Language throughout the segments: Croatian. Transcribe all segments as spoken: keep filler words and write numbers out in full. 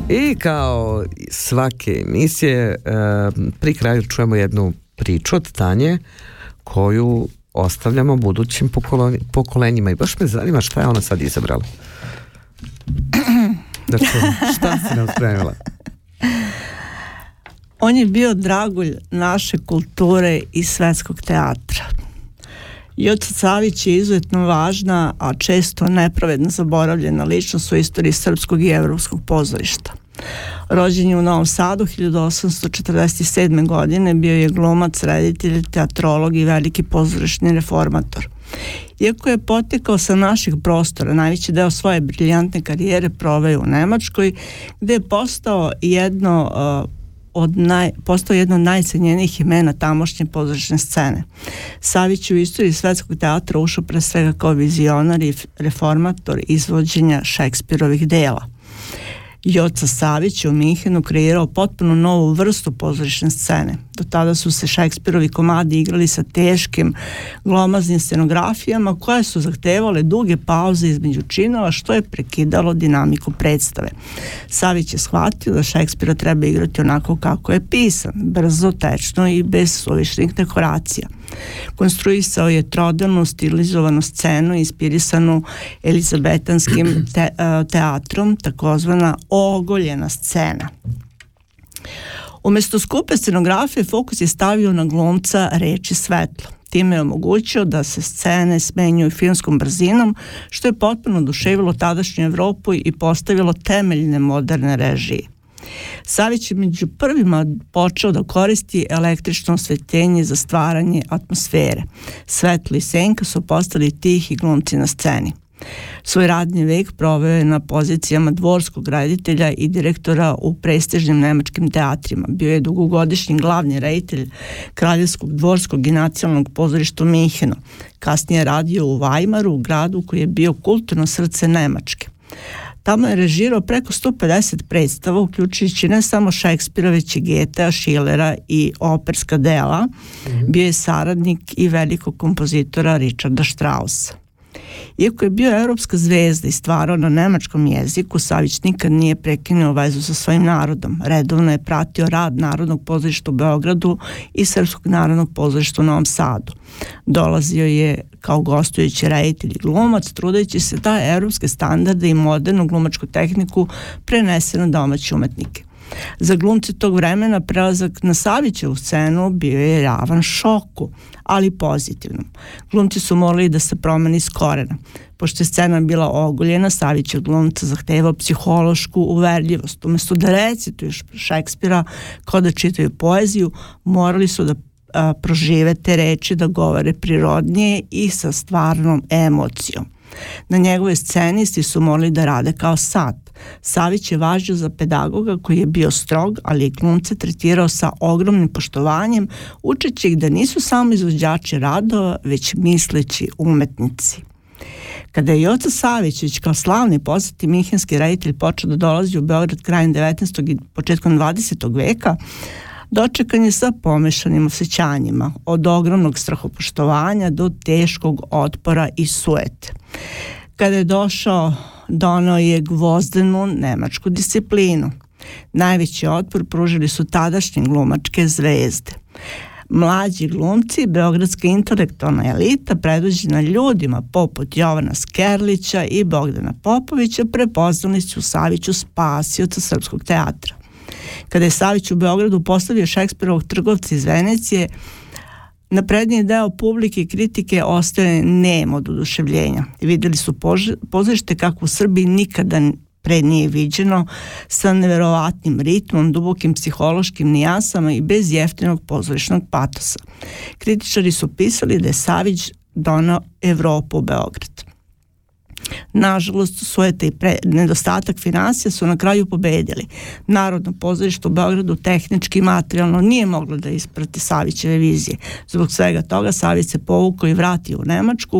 I kao svake emisije pri kraju čujemo jednu priču od Tanje koju ostavljamo budućim pokolenjima i baš me zanima šta je ona sad izabrala. Da čujem, šta si nam spremila? On je bio dragulj naše kulture i svetskog teatra. Joca Savić je izuzetno važna, a često nepravedno zaboravljena ličnost u istoriji srpskog i evropskog pozorišta. Rođen je u Novom Sadu hiljadu osamsto četrdeset sedme. godine, bio je glumac, reditelj, teatrolog i veliki pozorišni reformator. Iako je potekao sa naših prostora, najveći deo svoje briljantne karijere proveo u Nemačkoj, gde je postao jedno uh, od naj, postao jedno od najcenjenijih imena tamošnje pozorišne scene. Savić je u istoriji svetskog teatra ušao pre svega kao vizionar i reformator izvođenja Šekspirovih dela. Joca Savić je u Minhenu kreirao potpuno novu vrstu pozorišne scene. Do tada su se Šekspirovi komadi igrali sa teškim glomaznim scenografijama koje su zahtevale duge pauze između činova, što je prekidalo dinamiku predstave. Savić je shvatio da Šekspira treba igrati onako kako je pisan, brzo, tečno i bez suvišnih dekoracija. Konstruisao je trodelnu stilizovanu scenu inspirisanu elizabetanskim te, teatrom, takozvana ogoljena scena. Umesto skupe scenografije fokus je stavio na glumca, reč i svetlo. Time je omogućio da se scene smenjuju filmskom brzinom, što je potpuno oduševilo tadašnju Evropu i postavilo temeljne moderne režije. Savić je među prvima počeo da koristi električno osvetljenje za stvaranje atmosfere. Svetlo i senka su postali tihi glumci na sceni. Svoj radni vek proveo je na pozicijama dvorskog reditelja i direktora u prestižnim nemačkim teatrima. Bio je dugogodišnji glavni reditelj Kraljevskog dvorskog i nacionalnog pozorišta u Minhenu. Kasnije radio u Weimaru, gradu koji je bio kulturno srce Nemačke. Tamo je režirao preko sto pedeset predstava, uključujući ne samo Šekspira, već i Goethea, Schillera i operska dela. Mm-hmm. Bio je saradnik i velikog kompozitora Richarda Straussa. Iako je bio evropska zvezda i stvarao na nemačkom jeziku, Savić nikad nije prekinuo vezu sa svojim narodom. Redovno je pratio rad Narodnog pozorišta u Beogradu i Srpskog narodnog pozorišta u Novom Sadu. Dolazio je kao gostujući reditelj i glumac, trudeći se da evropske standarde i modernu glumačku tehniku prenese na domaće umetnike. Za glumce tog vremena prelazak na Savićevu scenu bio je ravan šoku, ali pozitivnom. Glumci su morali da se promeni iz korena. Pošto je scena bila ogoljena, Savić od glumca zahtevao psihološku uverljivost. Umesto da recituju Šekspira kao da čitaju poeziju, morali su da a, prožive te reči, da govore prirodnije i sa stvarnom emocijom. Na njegove sceni svi su morali da rade kao sat. Savić je važio za pedagoga koji je bio strog, ali i glumce tretirao sa ogromnim poštovanjem, učeći ih da nisu samo izvođači radova, već misleći umetnici. Kada je Joca Savić kao slavni poznati minhenski reditelj počeo da dolazi u Beograd krajem devetnaestog i početkom dvadesetog veka, dočekan je sa pomešanim osjećanjima, od ogromnog strahopoštovanja do teškog otpora i sujete. Kada je došao, donao je gvozdenu nemačku disciplinu. Najveći otpor pružili su tadašnje glumačke zvezde. Mlađi glumci, beogradska intelektualna elita predvođena ljudima poput Jovana Skerlića i Bogdana Popovića prepoznali su u Saviću spasioca srpskog teatra. Kada je Savić u Beogradu postavio Šekspirovog trgovca iz Venecije, na prednji deo publike i kritike ostaje nem od oduševljenja. Vidjeli su pozorište kako u Srbiji nikada pre nije viđeno, sa neverovatnim ritmom, dubokim psihološkim nijansama i bez jeftinog pozorišnog patosa. Kritičari su pisali da je Savić donao Evropu u Beograd. Nažalost, sujeta i pre, nedostatak finansija su na kraju pobedili. Narodno pozorište u Beogradu tehnički i materijalno nije moglo da isprati Savićeve vizije. Zbog svega toga Savić se povukao i vratio u Nemačku,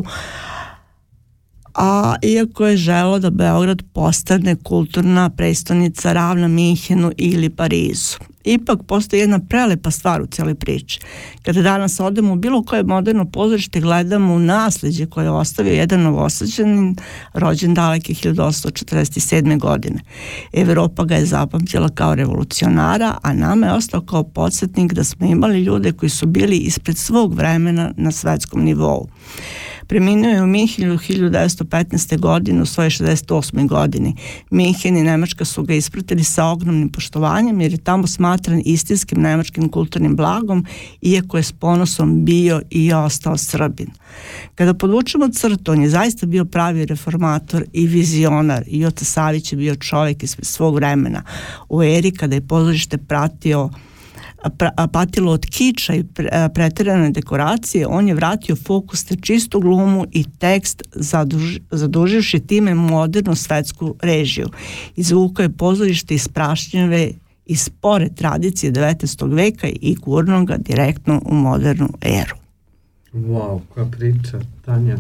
a iako je želeo da Beograd postane kulturna prestonica ravna Minhenu ili Parizu. ipak postoji jedna prelepa stvar u cijeloj priči. Kada danas odemo u bilo koje moderno pozorište, gledamo u nasleđe koje je ostavio jedan Novosađanin rođen daleke hiljadu osamsto četrdeset sedme. godine. Evropa ga je zapamtila kao revolucionara, a nama je ostao kao podsjetnik da smo imali ljude koji su bili ispred svog vremena na svetskom nivou. Preminuo je u Minhenu hiljadu devetsto petnaeste. godine u svojoj šezdeset osmoj. godini. Minhen i Nemačka su ga ispratili sa ogromnim poštovanjem jer je tamo smatran istinskim nemačkim kulturnim blagom, iako je s ponosom bio i ostao Srbin. Kada podvučemo crtu, on je zaista bio pravi reformator i vizionar. Joca Savić je bio čovjek iz svog vremena u eri kada je pozorište pratio patilo od kiča i pretjerane dekoracije. On je vratio fokus na čistu glumu i tekst, zaduž, zaduživši time modernu svetsku režiju. Izvukao je pozorište iz prašnjave i spore tradicije devetnaestog veka i gurnuo ga direktno u modernu eru. Wow, koja priča, Tanja.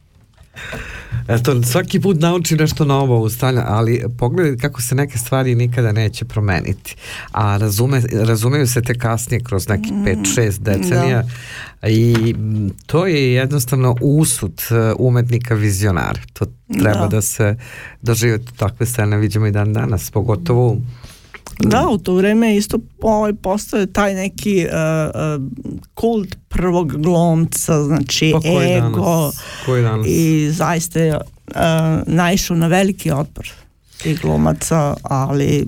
Eto, svaki put nauči nešto novo u stanju, ali pogledaj kako se neke stvari nikada neće promeniti, a razume, razumeju se te kasnije kroz neki pet šest decenija da. I to je jednostavno usud umetnika vizionara. To treba da, da se dožive takve scene, vidimo i dan danas, pogotovo da, u to vreme isto ovaj, postoje taj neki uh, uh, kult prvog glumca, znači pa koji ego danas? Koji danas? I zaista je uh, naišao na veliki otpor tih glumaca, ali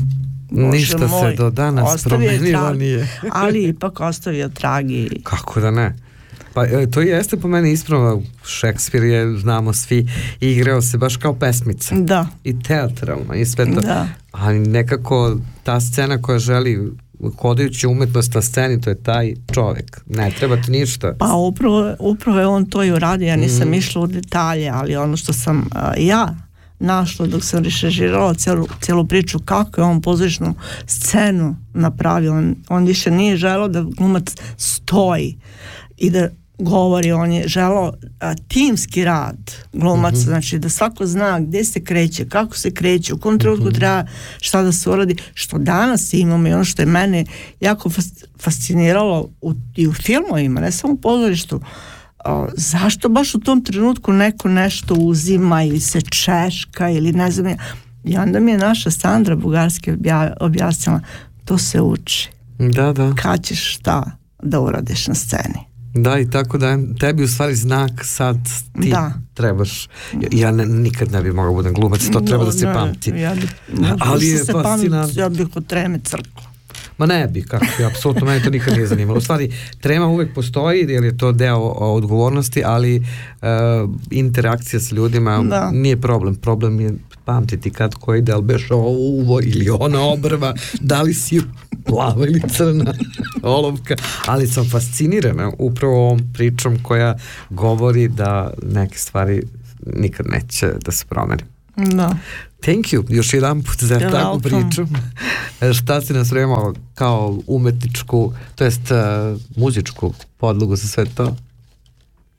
ništa moj, se do danas promenilo nije. Ali ipak ostavio tragi. Kako da ne? Pa to jeste po meni ispravno. Šekspir je, znamo svi, igrao se baš kao pesmica. Da. I teatralno i sve to. Da. Ali nekako ta scena koja želi hodajući umetnost na sceni, to je taj čovjek. Ne treba ti ništa. Pa upravo, upravo je on to i uradio. Ja nisam mm. išla u detalje, ali ono što sam uh, ja našla dok sam režirala cijelu, cijelu priču kako je on pozorišnu scenu napravio. On, on više nije želeo da glumac stoji i da govori, on je želeo a, timski rad glumaca, mm-hmm. znači da svako zna gdje se kreće, kako se kreće, u kom trenutku mm-hmm. treba šta da se uradi, što danas imamo i ono što je mene jako fasciniralo u, i u filmovima, ne samo u pozorištu. O, zašto baš u tom trenutku neko nešto uzima ili se češka ili ne znam. I onda mi je naša Sandra Bugarski obja, objasnila, to se uči. Da, da. Kad ćeš šta da uradiš na sceni. Da, i tako da tebi u stvari znak sad ti da. trebaš. Ja ne, nikad ne bi mogao budem glumac, to treba no, da se ne, pamti. Ja bi, ali je fascinantno. Ja bih kod treme crkla. Ma ne bi, kako je, apsolutno mene to nikad nije zanimalo. U stvari, trema uvek postoji, jer je to deo odgovornosti, ali uh, interakcija s ljudima da. nije problem. Problem je pamtiti kad ko ide, ali beš ovo uvo ili ona obrva, da li si plava ili crna olovka, ali sam fascinirana upravo ovom pričom koja govori da neke stvari nikad neće da se promene. Da. Thank you, još jedan put za You're takvu welcome. priču. Šta si nas vremao kao umetničku, to jest uh, muzičku podlogu za sve to?